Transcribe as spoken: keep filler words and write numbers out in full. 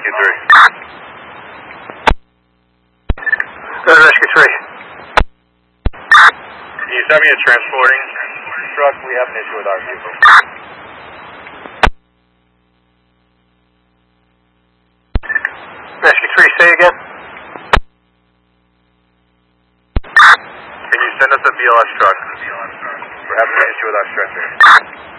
Rescue three. Go to Rescue three. Can you send me a transporting truck? We have an issue with our vehicle. Rescue three, say again. Can you send us a B L S truck? We're having an issue with our stretcher.